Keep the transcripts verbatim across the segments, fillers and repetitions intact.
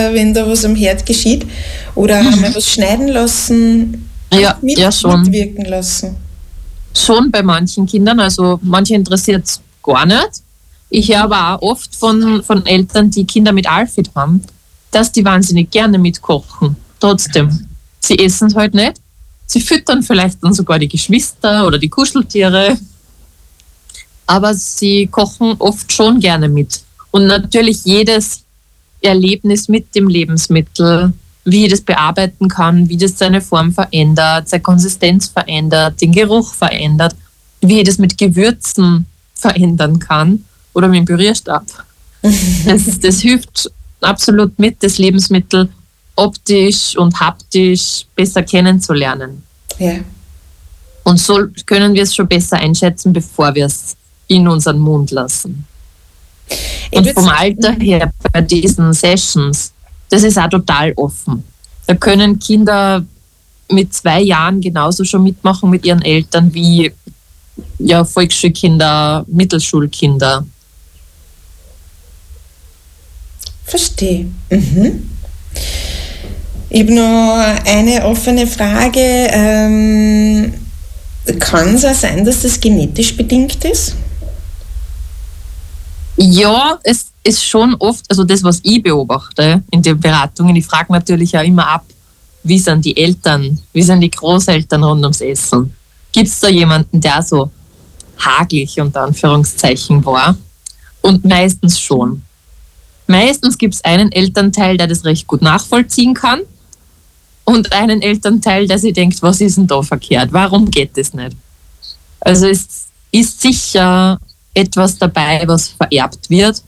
wenn da was am Herd geschieht? Oder mhm. einmal was schneiden lassen? Ja, mit, ja schon. Mitwirken lassen? Schon bei manchen Kindern, also manche interessiert es gar nicht. Ich höre aber auch oft von, von Eltern, die Kinder mit ALFID haben, dass die wahnsinnig gerne mitkochen. Trotzdem, sie essen es halt nicht. Sie füttern vielleicht dann sogar die Geschwister oder die Kuscheltiere. Aber sie kochen oft schon gerne mit. Und natürlich jedes Erlebnis mit dem Lebensmittel, wie ich das bearbeiten kann, wie das seine Form verändert, seine Konsistenz verändert, den Geruch verändert, wie ich das mit Gewürzen verändern kann oder mit dem Pürierstab. Das, das hilft absolut mit, das Lebensmittel optisch und haptisch besser kennenzulernen. Ja. Und so können wir es schon besser einschätzen, bevor wir es in unseren Mund lassen. Und vom Alter her bei diesen Sessions, das ist auch total offen. Da können Kinder mit zwei Jahren genauso schon mitmachen mit ihren Eltern wie ja, Volksschulkinder, Mittelschulkinder. Verstehe. Mhm. Ich habe noch eine offene Frage. Ähm, kann es auch sein, dass das genetisch bedingt ist? Ja, es ist schon oft, also das, was ich beobachte in den Beratungen, ich frage natürlich auch immer ab, wie sind die Eltern, wie sind die Großeltern rund ums Essen? Gibt es da jemanden, der so hagelig unter Anführungszeichen war? Und meistens schon. Meistens gibt es einen Elternteil, der das recht gut nachvollziehen kann und einen Elternteil, der sich denkt, was ist denn da verkehrt? Warum geht das nicht? Also es ist sicher etwas dabei, was vererbt wird.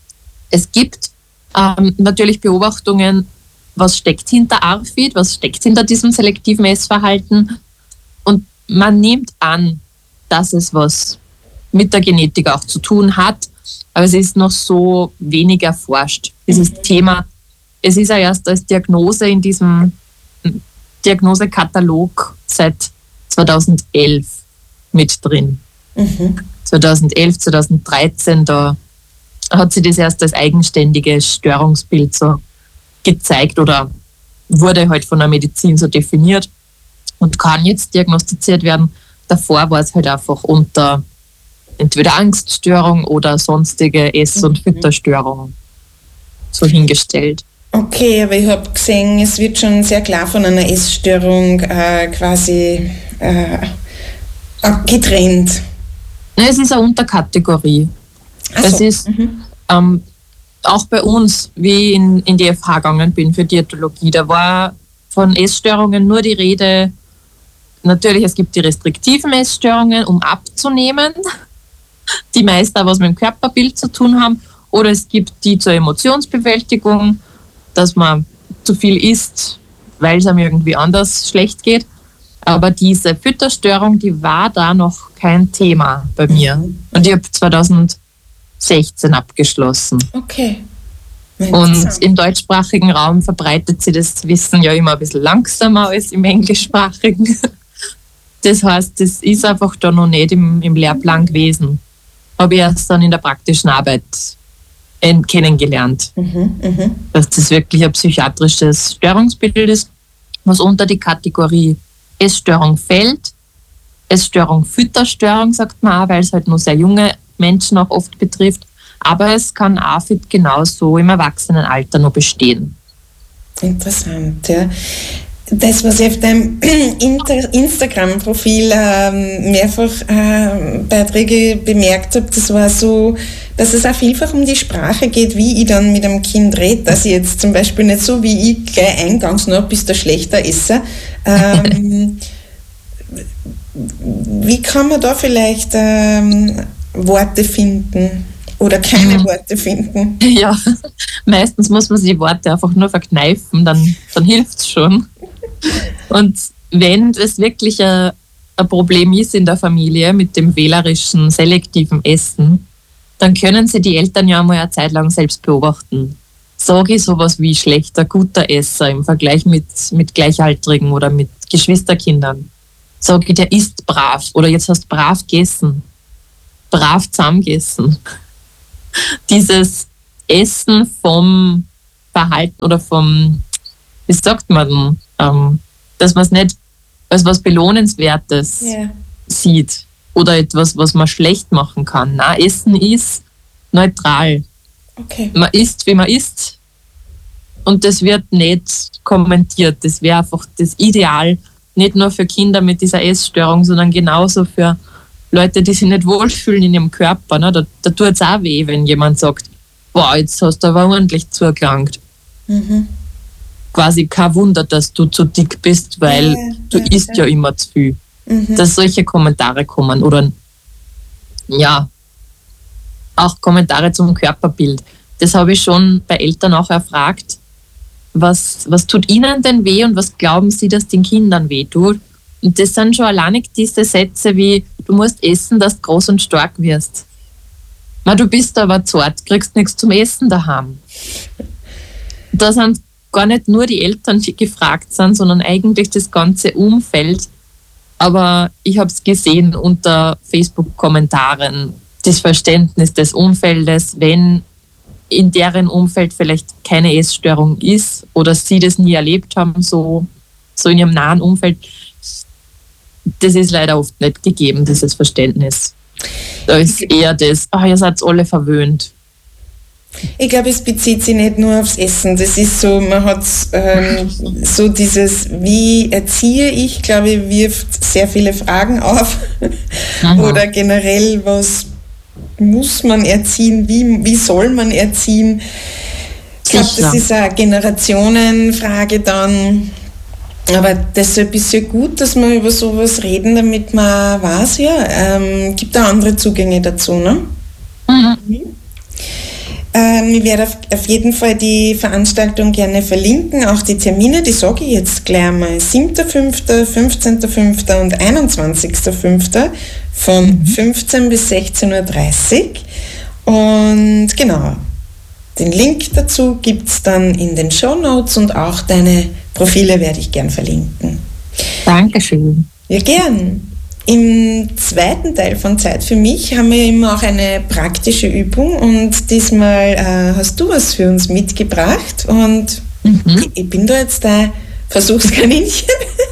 Es gibt ähm, natürlich Beobachtungen, was steckt hinter ARFID, was steckt hinter diesem selektiven Essverhalten. Und man nimmt an, dass es was mit der Genetik auch zu tun hat, aber es ist noch so wenig erforscht, dieses Thema. Es ist ja erst als Diagnose in diesem Diagnosekatalog seit zweitausendelf mit drin. Mhm. zweitausendelf, zweitausenddreizehn, da hat sich das erst als eigenständiges Störungsbild so gezeigt oder wurde halt von der Medizin so definiert und kann jetzt diagnostiziert werden. Davor war es halt einfach unter entweder Angststörung oder sonstige Ess- und Fütterstörung so hingestellt. Okay, aber ich habe gesehen, es wird schon sehr klar von einer Essstörung äh, quasi äh, getrennt. Es ist eine Unterkategorie. So. Es ist mhm. ähm, auch bei uns, wie ich in, in die F H gegangen bin für Diätologie, da war von Essstörungen nur die Rede. Natürlich, es gibt die restriktiven Essstörungen, um abzunehmen, die meist auch was mit dem Körperbild zu tun haben. Oder es gibt die zur Emotionsbewältigung, dass man zu viel isst, weil es einem irgendwie anders schlecht geht. Aber diese Fütterstörung, die war da noch kein Thema bei mir. Und ich habe zweitausendsechzehn abgeschlossen. Okay. Und im deutschsprachigen Raum verbreitet sich das Wissen ja immer ein bisschen langsamer als im englischsprachigen. Das heißt, das ist einfach da noch nicht im, im Lehrplan gewesen. Habe ich erst dann in der praktischen Arbeit kennengelernt, mhm, mh. dass das wirklich ein psychiatrisches Störungsbild ist, was unter die Kategorie Essstörung fällt. Essstörung, Fütterstörung sagt man auch, weil es halt nur sehr junge Menschen auch oft betrifft. Aber es kann AFID genauso im Erwachsenenalter noch bestehen. Interessant, ja. Das, was ich auf deinem Instagram-Profil ähm, mehrfach äh, Beiträge bemerkt habe, das war so, dass es auch vielfach um die Sprache geht, wie ich dann mit einem Kind rede, dass ich jetzt zum Beispiel nicht so wie ich gleich eingangs noch bist du schlechter Esser. Ähm, wie kann man da vielleicht ähm, Worte finden oder keine mhm. Worte finden? Ja, meistens muss man sich die Worte einfach nur verkneifen, dann, dann hilft es schon. Und wenn es wirklich ein, ein Problem ist in der Familie mit dem wählerischen, selektiven Essen, dann können sie die Eltern ja mal eine Zeit lang selbst beobachten. Sage ich sowas wie schlechter, guter Esser im Vergleich mit, mit Gleichaltrigen oder mit Geschwisterkindern. Sage ich, der isst brav oder jetzt hast du brav gegessen, brav zusammengegessen. Dieses Essen vom Verhalten oder vom, wie sagt man denn, ähm, dass man es nicht als was Belohnenswertes Ja. sieht oder etwas, was man schlecht machen kann. Nein, Essen ist neutral. Okay. Man isst, wie man isst, und das wird nicht kommentiert. Das wäre einfach das Ideal, nicht nur für Kinder mit dieser Essstörung, sondern genauso für Leute, die sich nicht wohlfühlen in ihrem Körper. Ne? Da, da tut es auch weh, wenn jemand sagt, boah, jetzt hast du aber ordentlich zugelangt. Mhm. Quasi kein Wunder, dass du zu dick bist, weil Ja, du ja, isst ja. ja immer zu viel. Mhm. Dass solche Kommentare kommen oder ja, auch Kommentare zum Körperbild. Das habe ich schon bei Eltern auch erfragt. Was, was tut ihnen denn weh und was glauben sie, dass den Kindern weh tut? Und das sind schon alleinig diese Sätze wie, du musst essen, dass du groß und stark wirst. Na, du bist aber zart, kriegst nichts zum Essen daheim. Da sind gar nicht nur die Eltern, die gefragt sind, sondern eigentlich das ganze Umfeld. Aber ich habe es gesehen unter Facebook-Kommentaren, das Verständnis des Umfeldes, wenn in deren Umfeld vielleicht keine Essstörung ist oder sie das nie erlebt haben, so, so in ihrem nahen Umfeld, das ist leider oft nicht gegeben, dieses Verständnis. Da ist eher das, ah, ihr seid alle verwöhnt. Ich glaube, es bezieht sich nicht nur aufs Essen. Das ist so, man hat ähm, so dieses, wie erziehe ich, glaube ich, wirft sehr viele Fragen auf. Mhm. Oder generell, was muss man erziehen, wie, wie soll man erziehen? Ich glaube, Sicher. das ist eine Generationenfrage dann. Aber deshalb ist es ja gut, dass wir über sowas reden, damit man weiß, ja, ähm, gibt da andere Zugänge dazu, ne? Mhm. Ähm, ich werde auf, auf jeden Fall die Veranstaltung gerne verlinken, auch die Termine, die sage ich jetzt gleich einmal. siebter fünfter, fünfzehnter fünfter und einundzwanzigster fünfter von fünfzehn bis sechzehn Uhr dreißig. Und genau, den Link dazu gibt es dann in den Shownotes und auch deine Profile werde ich gern verlinken. Dankeschön. Ja, gern. Im zweiten Teil von Zeit für mich haben wir immer auch eine praktische Übung und diesmal äh, hast du was für uns mitgebracht und Mhm. ich, ich bin da jetzt ein Versuchskaninchen.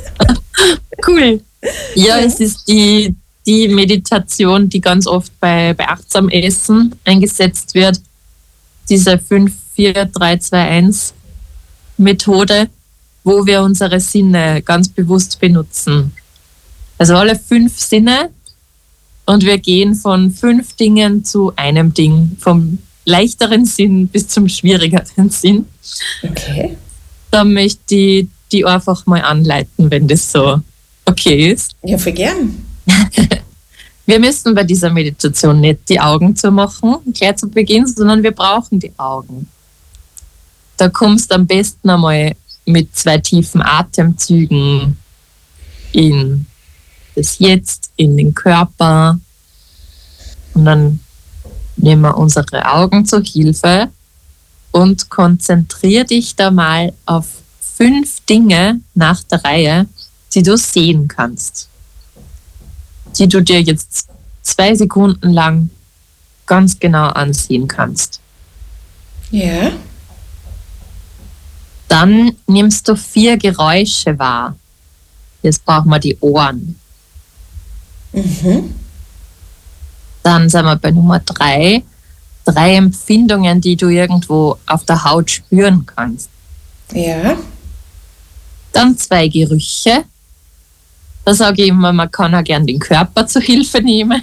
Cool. Ja, Ja. es ist die, die Meditation, die ganz oft bei, bei achtsam Essen eingesetzt wird. Diese fünf vier drei zwei eins Methode, wo wir unsere Sinne ganz bewusst benutzen. Also alle fünf Sinne und wir gehen von fünf Dingen zu einem Ding, vom leichteren Sinn bis zum schwierigeren Sinn. Okay. Da möchte ich die einfach mal anleiten, wenn das so okay ist. Ja, voll gern. Wir müssen bei dieser Meditation nicht die Augen zumachen, gleich zu Beginn, sondern wir brauchen die Augen. Da kommst du am besten einmal mit zwei tiefen Atemzügen in das Jetzt, in den Körper. Und dann nehmen wir unsere Augen zur Hilfe und konzentrier dich da mal auf fünf Dinge nach der Reihe, die du sehen kannst. Die du dir jetzt zwei Sekunden lang ganz genau ansehen kannst. Ja. Dann nimmst du vier Geräusche wahr. Jetzt brauchen wir die Ohren. Mhm. Dann sind wir bei Nummer drei. Drei Empfindungen, die du irgendwo auf der Haut spüren kannst. Ja. Dann zwei Gerüche. Da sage ich immer, man kann auch gern den Körper zur Hilfe nehmen.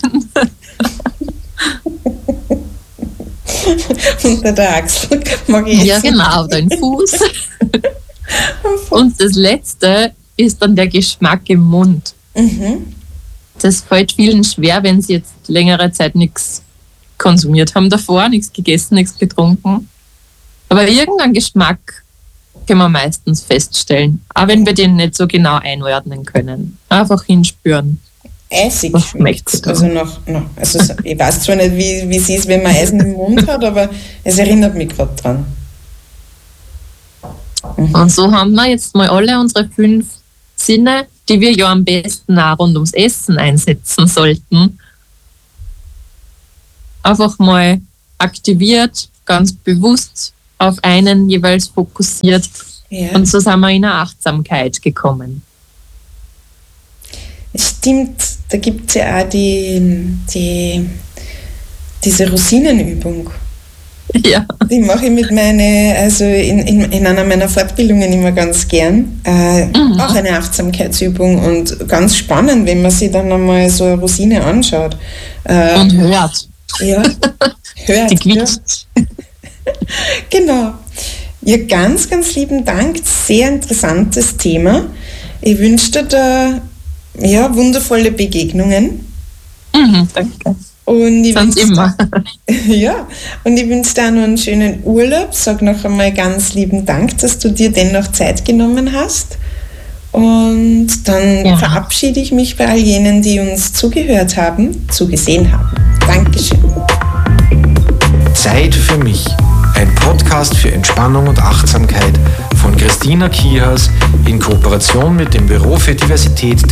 Unter der Achsel mag ich Ja, jetzt. genau, dein Fuß. Und das letzte ist dann der Geschmack im Mund. Mhm. Das fällt vielen schwer, wenn sie jetzt längere Zeit nichts konsumiert haben davor, nichts gegessen, nichts getrunken. Aber irgendeinen Geschmack können wir meistens feststellen, auch wenn wir den nicht so genau einordnen können. Einfach hinspüren. Eisig Was schmeckt. schmeckt's da? Also noch, noch also so- ich weiß zwar nicht, wie, wie es ist, wenn man Eisen im Mund hat, aber es erinnert mich gerade dran. Und so haben wir jetzt mal alle unsere fünf Sinne, die wir ja am besten auch rund ums Essen einsetzen sollten, einfach mal aktiviert, ganz bewusst auf einen jeweils fokussiert. Ja. Und so sind wir in eine Achtsamkeit gekommen. Stimmt, da gibt es ja auch die, die, diese Rosinenübung. Ja. Die mache ich mit meine, also in, in, in einer meiner Fortbildungen immer ganz gern. Äh, mhm. Auch eine Achtsamkeitsübung und ganz spannend, wenn man sich dann einmal so eine Rosine anschaut. Äh, und hört. Ja, hört. Die quietscht. Ja. Genau. Ja, ganz, ganz lieben Dank. Sehr interessantes Thema. Ich wünsche dir da ja, wundervolle Begegnungen. Mhm, danke. Und ich Sonst immer. Ja, und ich wünsche dir auch noch einen schönen Urlaub. Sag noch einmal ganz lieben Dank, dass du dir dennoch Zeit genommen hast. Und dann ja. verabschiede ich mich bei all jenen, die uns zugehört haben, zugesehen haben. Dankeschön. Zeit für mich. Ein Podcast für Entspannung und Achtsamkeit von Christina Kihas in Kooperation mit dem Büro für Diversität